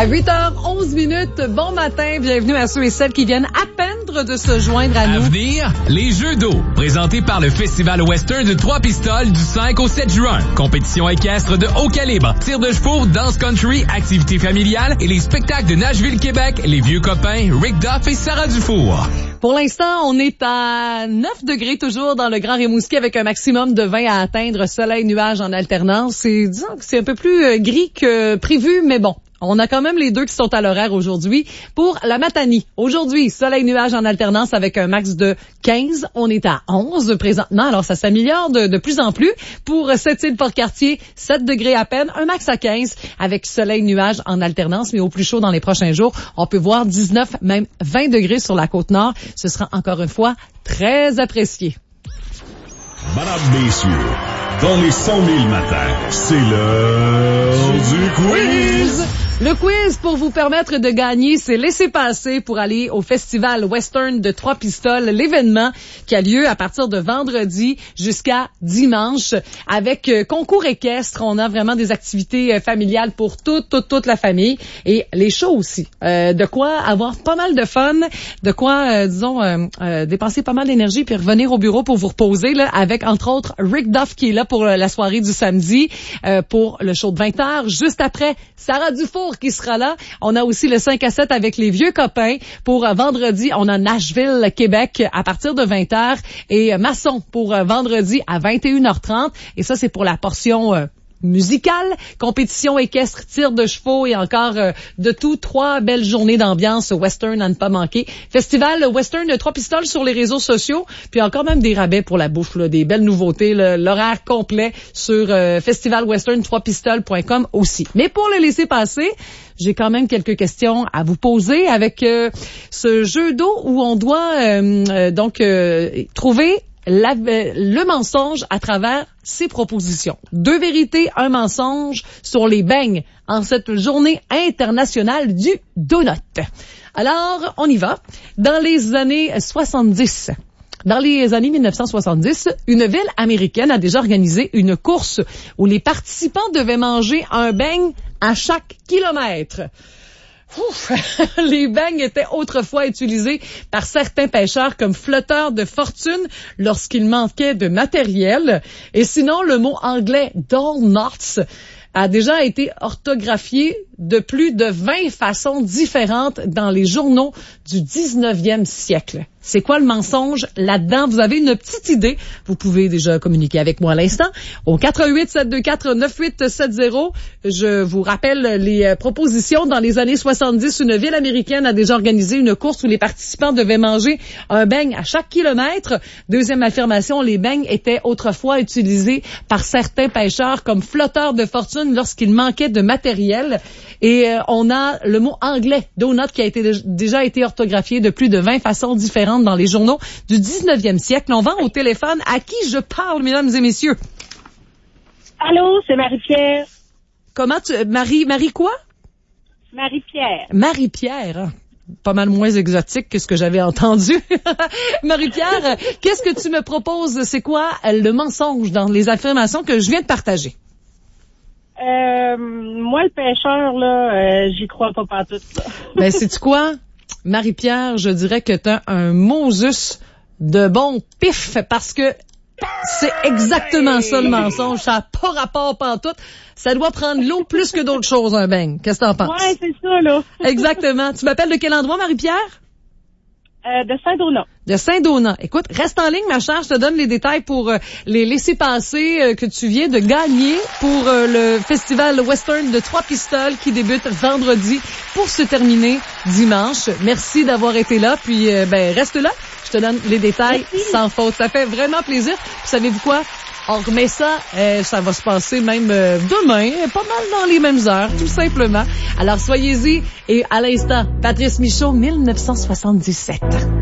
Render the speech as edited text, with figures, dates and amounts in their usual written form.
À 8h11, bon matin, bienvenue à ceux et celles qui viennent à peine de se joindre à nous. À venir, les Jeux d'eau, présentés par le Festival Western de Trois-Pistoles du 5 au 7 juin. Compétition équestre de haut calibre, tir de chevaux, danse country, activités familiales et les spectacles de Nashville, Québec, les vieux copains Rick Duff et Sarah Dufour. Pour l'instant, on est à 9 degrés toujours dans le Grand Rimouski avec un maximum de 20 à atteindre, soleil, nuages en alternance. Et disons que c'est un peu plus gris que prévu, mais bon. On a quand même les deux qui sont à l'horaire aujourd'hui. Pour la Matanie, aujourd'hui, soleil, nuages en alternance avec un max de 15. On est à 11 présentement, alors ça s'améliore de plus en plus. Pour Sept-Îles-Port-Cartier, 7 degrés à peine, un max à 15 avec soleil, nuages en alternance. Mais au plus chaud dans les prochains jours, on peut voir 19, même 20 degrés sur la Côte-Nord. Ce sera encore une fois très apprécié. Madame, messieurs, dans les 100 000 matins, c'est l'heure du quiz! Le quiz pour vous permettre de gagner, c'est laissez-passer pour aller au Festival Western de Trois-Pistoles, l'événement qui a lieu à partir de vendredi jusqu'à dimanche avec concours équestre. On a vraiment des activités familiales pour toute la famille et les shows aussi. De quoi avoir pas mal de fun, de quoi, dépenser pas mal d'énergie puis revenir au bureau pour vous reposer là, avec entre autres Rick Duff qui est là pour la soirée du samedi pour le show de 20h. Juste après, Sarah Dufour qui sera là. On a aussi le 5 à 7 avec les vieux copains. Pour vendredi, on a Nashville, Québec à partir de 20h et Masson pour vendredi à 21h30. Et ça, c'est pour la portion musicale, compétition équestre, tir de chevaux et encore de tout. 3 belles journées d'ambiance western à ne pas manquer. Festival Western de Trois-Pistoles sur les réseaux sociaux, puis encore même des rabais pour la bouffe, là, des belles nouveautés, l'horaire complet sur festivalwestern3pistoles.com aussi. Mais pour le laisser passer, j'ai quand même quelques questions à vous poser avec ce jeu d'eau où on doit trouver le mensonge à travers ses propositions. 2 vérités, un mensonge sur les beignes en cette journée internationale du donut. Alors, on y va. Dans les années 70, dans les années 1970, une ville américaine a déjà organisé une course où les participants devaient manger un beigne à chaque kilomètre. Ouf, les beignes étaient autrefois utilisés par certains pêcheurs comme flotteurs de fortune lorsqu'il manquait de matériel. Et sinon, le mot anglais « donuts » a déjà été orthographié de plus de 20 façons différentes dans les journaux du 19e siècle. C'est quoi le mensonge là-dedans? Vous avez une petite idée. Vous pouvez déjà communiquer avec moi à l'instant. Au 418-724-9870, je vous rappelle les propositions. Dans les années 70, une ville américaine a déjà organisé une course où les participants devaient manger un beigne à chaque kilomètre. Deuxième affirmation, les beignes étaient autrefois utilisés par certains pêcheurs comme flotteurs de fortune lorsqu'il manquait de matériel. Et on a le mot anglais, donut, qui a déjà été orthographié de plus de 20 façons différentes dans les journaux du 19e siècle. On va au téléphone. À qui je parle, mesdames et messieurs? Allô, c'est Marie-Pierre. Comment Marie quoi? Marie-Pierre. Marie-Pierre. Pas mal moins exotique que ce que j'avais entendu. Marie-Pierre, qu'est-ce que tu me proposes? C'est quoi le mensonge dans les affirmations que je viens de partager? Moi, le pêcheur, là, j'y crois pas pantoute, là. Ben, sais-tu quoi? Marie-Pierre, je dirais que t'as un Moses de bon pif parce que c'est exactement ça le mensonge. Ça n'a pas rapport pantoute. Ça doit prendre l'eau plus que d'autres choses, un beigne. Qu'est-ce que t'en penses? Ouais, c'est ça, là. Exactement. Tu m'appelles de quel endroit, Marie-Pierre? De Saint-Donat. De Saint-Donat. Écoute, reste en ligne, ma chère. Je te donne les détails pour les laissez-passer que tu viens de gagner pour le Festival Western de Trois-Pistoles qui débute vendredi pour se terminer dimanche. Merci d'avoir été là. Puis, reste là. Je te donne les détails sans faute. Ça fait vraiment plaisir. Puis, savez-vous quoi? On remet ça, ça va se passer même demain, pas mal dans les mêmes heures, tout simplement. Alors, soyez-y. Et à l'instant, Patrice Michaud, 1977.